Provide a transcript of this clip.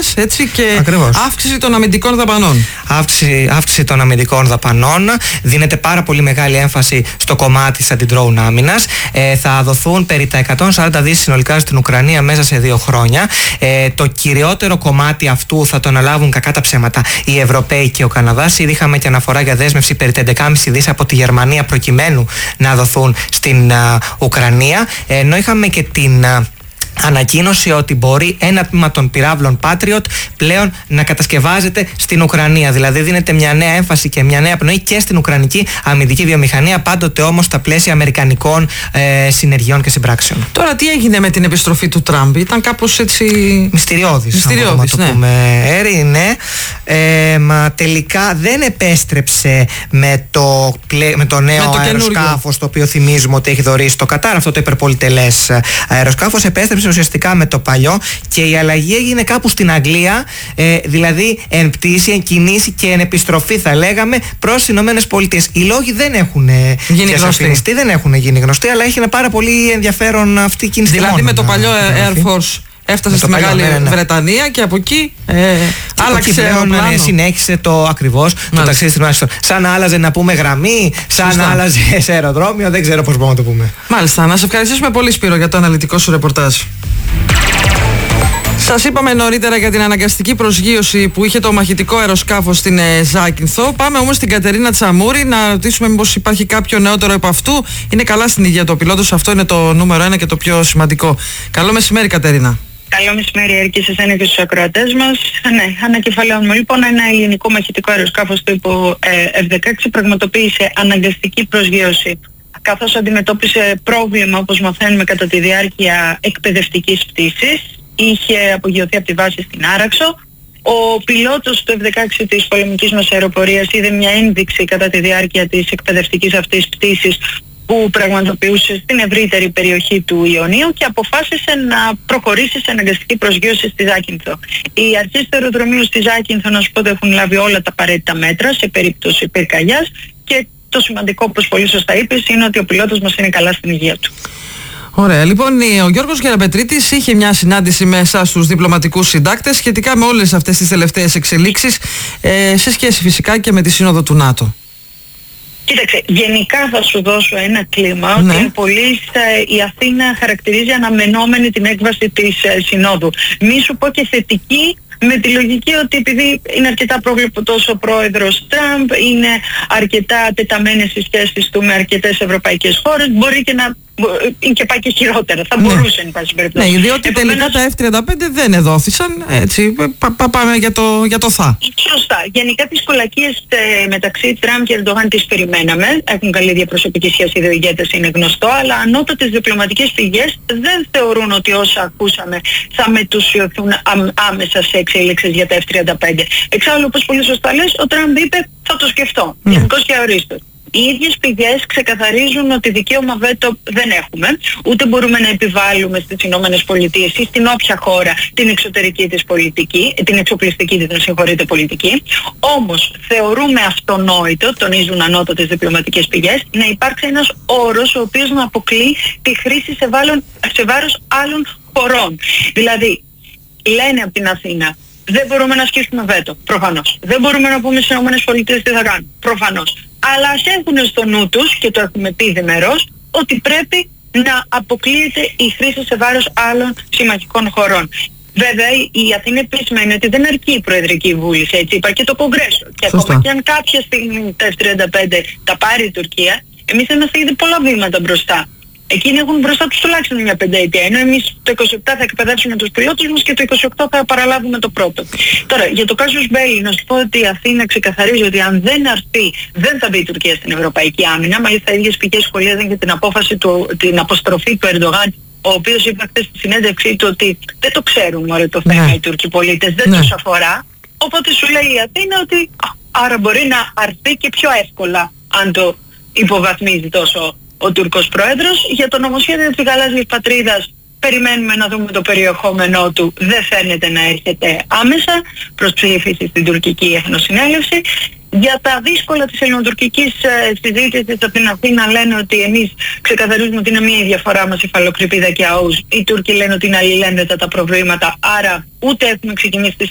άμυνας, έτσι, και Ακριβώς. αύξηση των αμυντικών δαπανών. Αύξηση των αμυντικών δαπανών. Δίνεται πάρα πολύ μεγάλη έμφαση στο κομμάτι της αντι-drone άμυνας. Θα δοθούν περί τα 140 δις συνολικά στην Ουκρανία μέσα σε 2 χρόνια. Το κυριότερο κομμάτι αυτού θα το αναλάβουν, κακά τα ψέματα, οι Ευρωπαίοι και ο Καναδάς. Ήδη είχαμε και αναφορά για δέσμευση περί τα 11,5 δις από τη Γερμανία προκειμένου να δοθούν στην Ουκρανία. Ενώ είχαμε και την ανακοίνωση ότι μπορεί ένα τμήμα των πυράβλων Patriot πλέον να κατασκευάζεται στην Ουκρανία. Δηλαδή δίνεται μια νέα έμφαση και μια νέα πνοή και στην ουκρανική αμυντική βιομηχανία, πάντοτε όμως στα πλαίσια αμερικανικών συνεργειών και συμπράξεων. Τώρα τι έγινε με την επιστροφή του Τραμπ? Ήταν κάπως έτσι μυστηριώδης, να το πούμε, ναι. Μα τελικά δεν επέστρεψε με το νέο αεροσκάφος, το οποίο θυμίζουμε ότι έχει δωρήσει το Κατάρ, αυτό το υπερπολιτελές αεροσκάφος. Επέστρεψε ουσιαστικά με το παλιό και η αλλαγή έγινε κάπου στην Αγγλία, δηλαδή εν πτήση, εν κινήσει και εν επιστροφή, θα λέγαμε, προς τις Ηνωμένες Πολιτείες. Οι λόγοι δεν έχουν γίνει γνωστοί. Δεν έχουν γίνει γνωστοί, αλλά έχει ένα πάρα πολύ ενδιαφέρον αυτή η κίνηση. Δηλαδή με το παλιό Air Force έφτασε στη Μεγάλη Βρετανία και από εκεί άλλαξε πλέον, συνέχισε το ακριβώς το ταξίδι στην Ουάσιγκτον. Σαν να άλλαζε, να πούμε, γραμμή, σαν να άλλαζε σε αεροδρόμιο, δεν ξέρω πώς μπορούμε να το πούμε. Μάλιστα, να σε ευχαριστήσουμε πολύ, Σπύρο, για το αναλυτικό σου ρεπορτάζ. Σας είπαμε νωρίτερα για την αναγκαστική προσγείωση που είχε το μαχητικό αεροσκάφος στην Ζάκυνθο. Πάμε όμως στην Κατερίνα Τσαμούρη να ρωτήσουμε μήπως υπάρχει κάποιο νεότερο επ' αυτού. Είναι καλά στην υγεία του ο πιλότος, αυτό είναι το νούμερο 1 και το πιο σημαντικό. Καλό μεσημέρι, Κατερίνα. Καλό μεσημέρι, Έρκη, σε εσένα και στους ακροατές μας. Ναι, ανακεφαλαιώνουμε λοιπόν, ένα ελληνικό μαχητικό αεροσκάφος τύπου F-16 πραγματοποίησε αναγκαστική προσγείωση, καθώς αντιμετώπισε πρόβλημα, όπως μαθαίνουμε, κατά τη διάρκεια εκπαιδευτικής πτήσης. Είχε απογειωθεί από τη βάση στην Άραξο. Ο πιλότος του F-16 της πολεμικής μας αεροπορίας είδε μια ένδειξη κατά τη διάρκεια της εκπαιδευτικής αυτής πτήσης που πραγματοποιούσε στην ευρύτερη περιοχή του Ιωνίου και αποφάσισε να προχωρήσει σε αναγκαστική προσγείωση στη Ζάκυνθο. Οι αρχές του αεροδρομίου στη Ζάκυνθο, να σου πω, έχουν λάβει όλα τα απαραίτητα μέτρα σε περίπτωση πυρκαγιάς και το σημαντικό, όπως πολύ σωστά είπες, είναι ότι ο πιλότος μας είναι καλά στην υγεία του. Ωραία. Λοιπόν, ο Γιώργος Γεραπετρίτης είχε μια συνάντηση με εσάς τους διπλωματικούς συντάκτες σχετικά με όλες αυτές τις τελευταίες εξελίξεις, σε σχέση φυσικά και με τη Σύνοδο του ΝΑΤΟ. Κοίταξε, γενικά θα σου δώσω ένα κλίμα, ναι, ότι η Αθήνα χαρακτηρίζει αναμενόμενη την έκβαση της Συνόδου. Μη σου πω και θετική, με τη λογική ότι επειδή είναι αρκετά πρόβλεπτος ο πρόεδρος Τραμπ, είναι αρκετά τεταμένες οι σχέσεις του με αρκετές ευρωπαϊκές χώρες, μπορεί και να και πάει και χειρότερα. Θα μπορούσε, εν πάση περιπτώσει. Ναι, διότι τελικά τα F-35 δεν εδόθησαν. Έτσι, πάμε για το θα. Σωστά. Γενικά τις κολακίες μεταξύ Τραμπ και Ερντογάν τις περιμέναμε. Έχουν καλή διαπροσωπική σχέση, οι δύο ηγέτες, είναι γνωστό, αλλά ανώτατες διπλωματικές πηγές δεν θεωρούν ότι όσα ακούσαμε θα μετουσιωθούν άμεσα σε εξέλιξεις για τα F-35. Εξάλλου, όπως πολύ σωστά λες, ο Τραμπ είπε θα το σκεφτώ. Γενικώς και αορίστως. Οι ίδιες πηγές ξεκαθαρίζουν ότι δικαίωμα βέτο δεν έχουμε, ούτε μπορούμε να επιβάλλουμε στις Ηνωμένες Πολιτείες ή στην όποια χώρα την εξωτερική της πολιτική, την εξοπλιστική της, πολιτική. Όμως θεωρούμε αυτονόητο, τονίζουν ανώτατες διπλωματικές πηγές, να υπάρξει ένας όρος ο οποίος να αποκλεί τη χρήση σε βάρος άλλων χωρών. Δηλαδή, λένε από την Αθήνα, δεν μπορούμε να ασκήσουμε βέτο, προφανώς. Δεν μπορούμε να πούμε στις ΗΠΑ τι θα κάνουν, προφανώς. Αλλά ας έχουν στο νου τους, και το έχουμε πει διμερώς, ότι πρέπει να αποκλείεται η χρήση σε βάρος άλλων συμμαχικών χωρών. Βέβαια, η Αθήνα επισημαίνει ότι δεν αρκεί η Προεδρική Βούληση, έτσι, υπάρχει και το Κογκρέσο. Και ακόμα και αν κάποια στιγμή τα F-35 τα πάρει η Τουρκία, εμείς είμαστε ήδη πολλά βήματα μπροστά. Εκείνοι έχουν μπροστά τους τουλάχιστον μια πενταετία, ενώ εμείς το 27 θα εκπαιδεύσουμε τους πιλότους μας και το 28 θα παραλάβουμε το πρώτο. Τώρα, για το casus belli, να σου πω ότι η Αθήνα ξεκαθαρίζει ότι αν δεν αρθεί, δεν θα μπει η Τουρκία στην Ευρωπαϊκή Άμυνα. Μάλιστα, οι ίδιες πηγές σχολίαζαν για την απόφαση την αποστροφή του Ερντογάν, ο οποίος είπε χθες στη συνέντευξή του ότι δεν το ξέρουν μωρέ το θέμα οι Τούρκοι πολίτες, δεν τους αφορά. Οπότε σου λέει η Αθήνα ότι άρα μπορεί να αρθεί και πιο εύκολα αν το υποβαθμίζει τόσο ο Τούρκος Πρόεδρος. Για το νομοσχέδιο της Γαλάζιας Πατρίδας περιμένουμε να δούμε το περιεχόμενό του. Δεν φαίνεται να έρχεται άμεσα προς ψήφιση στην τουρκική Εθνοσυνέλευση. Για τα δύσκολα της ελληνοτουρκικής συζήτησης από την Αθήνα λένε ότι εμείς ξεκαθαρίζουμε ότι είναι μία η διαφορά μας, υφαλοκρηπίδα και αούς. Οι Τούρκοι λένε ότι είναι αλληλένδετα τα προβλήματα, άρα ούτε έχουμε ξεκινήσει